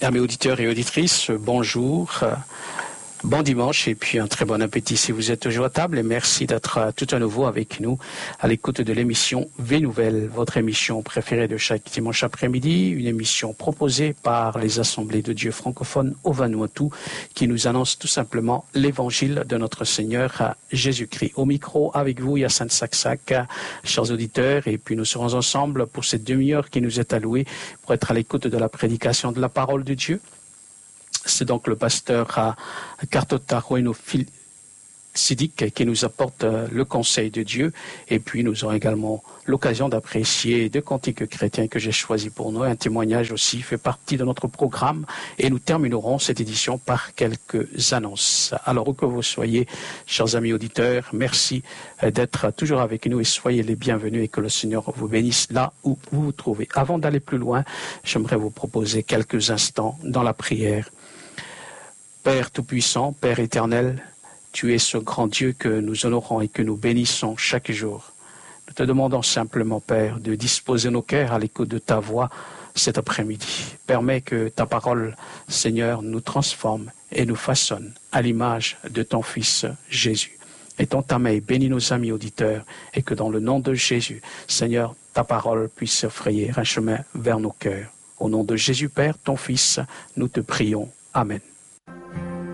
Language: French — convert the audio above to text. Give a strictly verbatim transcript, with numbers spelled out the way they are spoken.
Amis auditeurs et auditrices, bonjour, bon dimanche et puis un très bon appétit si vous êtes toujours à table et merci d'être tout à nouveau avec nous à l'écoute de l'émission V Nouvelles, votre émission préférée de chaque dimanche après-midi, une émission proposée par les Assemblées de Dieu francophones au Vanuatu qui nous annonce tout simplement l'évangile de notre Seigneur Jésus-Christ. Au micro avec vous, Yassine Saksak, chers auditeurs, et puis nous serons ensemble pour cette demi-heure qui nous est allouée pour être à l'écoute de la prédication de la parole de Dieu. C'est donc le pasteur Kartota Roeno Sidik qui nous apporte le conseil de Dieu. Et puis nous aurons également l'occasion d'apprécier deux cantiques chrétiens que j'ai choisis pour nous. Un témoignage aussi fait partie de notre programme. Et nous terminerons cette édition par quelques annonces. Alors où que vous soyez, chers amis auditeurs, merci d'être toujours avec nous et soyez les bienvenus et que le Seigneur vous bénisse là où vous vous trouvez. Avant d'aller plus loin, j'aimerais vous proposer quelques instants dans la prière. Père Tout-Puissant, Père éternel, tu es ce grand Dieu que nous honorons et que nous bénissons chaque jour. Nous te demandons simplement, Père, de disposer nos cœurs à l'écoute de ta voix cet après-midi. Permets que ta parole, Seigneur, nous transforme et nous façonne à l'image de ton Fils Jésus. Et ton ta main bénis nos amis auditeurs et que dans le nom de Jésus, Seigneur, ta parole puisse frayer un chemin vers nos cœurs. Au nom de Jésus, Père, ton Fils, nous te prions. Amen.